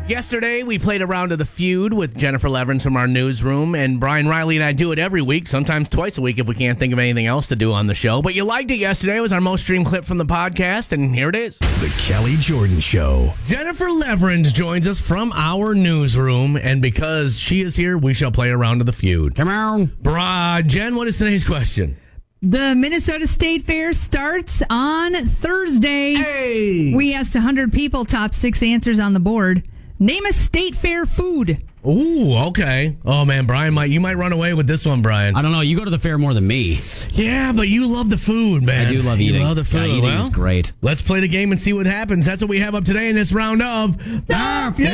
Yesterday, we played a round of The Feud with Jennifer Leverins from our newsroom, and Brian Riley and I do it every week, sometimes twice a week if we can't think of anything else to do on the show. But you liked it yesterday. It was our most streamed clip from the podcast, and here it is. The Kelly Jordan Show. Jennifer Leverins joins us from our newsroom, and because she is here, we shall play a round of The Feud. Come on. Jen, what is today's question? The Minnesota State Fair starts on Thursday. Hey! We asked 100 people, top 6 answers on the board. Name a State Fair food. Ooh, okay. Oh, man, Brian, you might run away with this one, Brian. I don't know. You go to the fair more than me. Yeah, but you love the food, man. I do love eating. You love the food. Yeah, eating is great. Let's play the game and see what happens. That's what we have up today in this round of The Feud.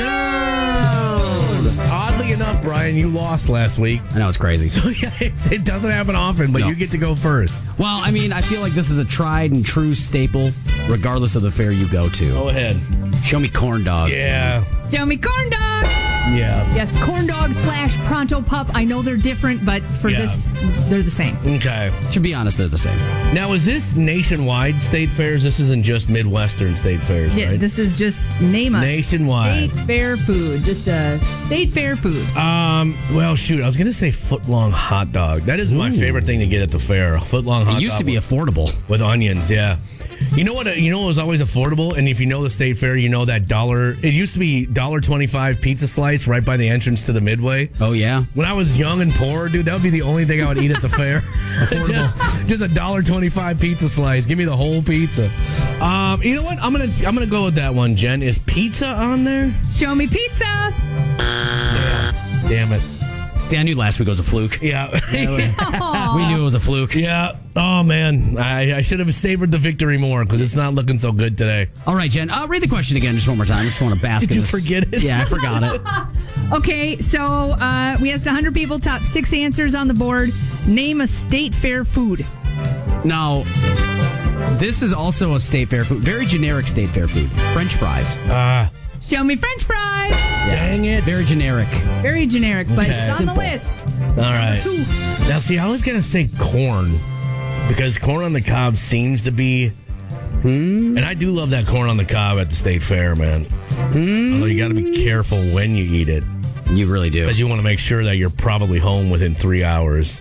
Oddly enough, Brian, you lost last week. I know, it's crazy. So, yeah, it doesn't happen often, but you get to go first. Well, I mean, I feel like this is a tried and true staple, regardless of the fair you go to. Go ahead. Show me corn dogs. Yeah. Show me corn dog. Yeah. Yes, corn dog / Pronto Pup. I know they're different, but for this, they're the same. Okay. To be honest, they're the same. Now, is this nationwide state fairs? This isn't just Midwestern state fairs, Yeah, right? this is just name us. Nationwide. State Fair food. Just a State Fair food. Well, shoot, I was going to say footlong hot dog. That is my favorite thing to get at the fair. A footlong hot dog. It used to be affordable. With onions, yeah. You know what was always affordable? And if you know the state fair, you know that it used to be $1.25 pizza slice right by the entrance to the Midway. Oh, yeah? When I was young and poor, dude, that would be the only thing I would eat at the fair. Affordable. Just a $1.25 pizza slice. Give me the whole pizza. You know what? I'm gonna go with that one, Jen. Is pizza on there? Show me pizza. Yeah. Damn it. See, I knew last week was a fluke. Yeah. We knew it was a fluke. Yeah. Oh, man. I should have savored the victory more because it's not looking so good today. All right, Jen. Read the question again just one more time. I just want to bask Did in you this. forget it? Yeah, I forgot it. Okay, so we asked 100 people, top 6 answers on the board. Name a State Fair food. Now, this is also a state fair food. Very generic state fair food. French fries. Show me French fries. Dang it. Very generic. Very generic, but Okay. it's on Simple. the list. All right. 2. Now, see, I was going to say corn because corn on the cob seems to be. And I do love that corn on the cob at the state fair, man. Although you got to be careful when you eat it You really do. because you want to make sure that you're probably home within 3 hours.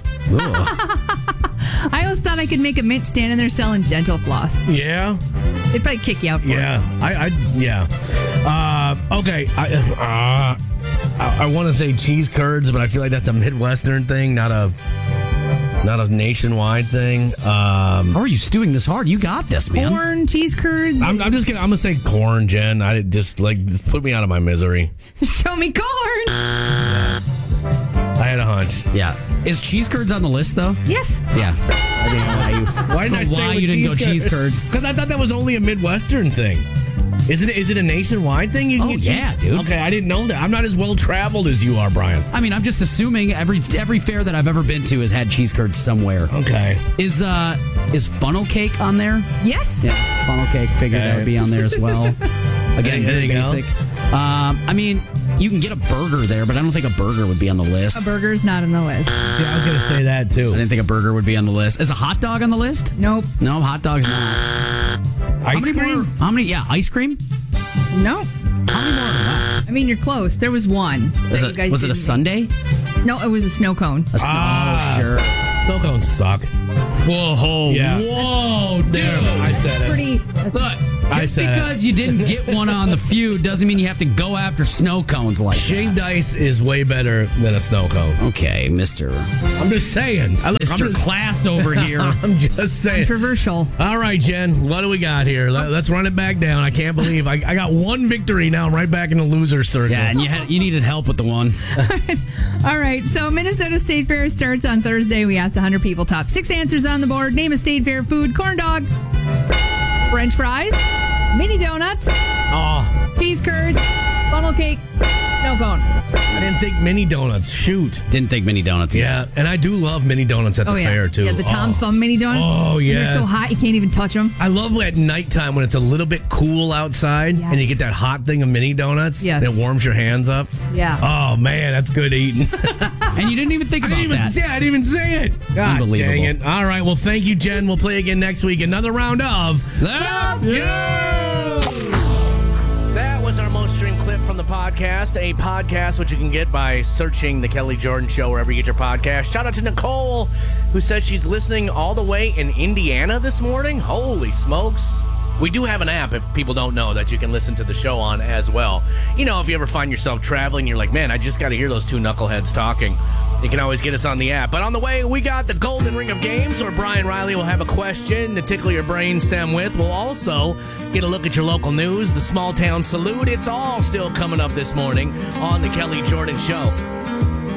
I always thought I could make a mint standing there selling dental floss. Yeah. They'd probably kick you out for it. Yeah. Okay. I want to say cheese curds, but I feel like that's a Midwestern thing, not a nationwide thing. How are you stewing this hard? You got this, man. Corn, cheese curds. I'm gonna say corn, Jen. I just put me out of my misery. Show me corn. I had a hunch. Yeah. Is cheese curds on the list, though? Yes. Yeah. I didn't know Why didn't I stay with you didn't go cheese curds. Because I thought that was only a Midwestern thing. Is it a nationwide thing? You can Oh, get yeah, cheese? dude. Okay, I didn't know that. I'm not as well traveled as you are, Brian. I mean, I'm just assuming every fair that I've ever been to has had cheese curds somewhere. Okay. Is funnel cake on there? Yes. Yeah, funnel cake. Figured that would be on there as well. Again, very Anything else? basic. I mean, you can get a burger there, but I don't think a burger would be on the list. A burger's not on the list. Yeah, I was gonna say that too. I didn't think a burger would be on the list. Is a hot dog on the list? Nope. No, hot dog's not. Ice cream? How many? Yeah, ice cream. Nope. How many more are left? I mean, you're close. There was one. Was that you guys it a didn't- Sundae? No, it was a snow cone. A oh, sure. Snow cones suck. Whoa. Yeah. Whoa, dude. There, I said it. Pretty. Look, I just said it. because you didn't get one on the feud doesn't mean you have to go after snow cones like Shaved ice is way better than a snow cone. that. Okay, Mr. I'm just saying. Mr. Class over here. I'm just saying. Controversial. All right, Jen, what do we got here? Let's run it back down. I can't believe I got one victory now. I'm right back in the loser circle. Yeah, and you needed help with the one. All right, so Minnesota State Fair starts on Thursday. We asked 100 people, top 6 answers on the board. Name a State Fair food. Corn dog, French fries, mini donuts, cheese curds, funnel cake, snow cone. I didn't think mini donuts. Shoot. Didn't think mini donuts. Yeah, and I do love mini donuts at the fair, too. Yeah, the Tom Thumb mini donuts. Oh, When yes. They're so hot you can't even touch them. I love at nighttime when it's a little bit cool outside and you get that hot thing of mini donuts. Yes. And it warms your hands up. Yeah. Oh, man, that's good eating. And you didn't even think about that. I didn't even say it. God Unbelievable. dang it. All right, well, thank you, Jen. We'll play again next week. Another round of The Feud. That was was our most streamed clip from the podcast. A podcast which you can get by searching The Kelly Jordan Show wherever you get your podcast. Shout out to Nicole, who says she's listening all the way in Indiana this morning. Holy smokes. We do have an app, if people don't know, that you can listen to the show on as well. You know, if you ever find yourself traveling, you're like, man, I just got to hear those two knuckleheads talking. You can always get us on the app. But on the way, we got the Golden Ring of Games, where Brian Riley will have a question to tickle your brainstem with. We'll also get a look at your local news, the small town salute. It's all still coming up this morning on The Kelly Jordan Show.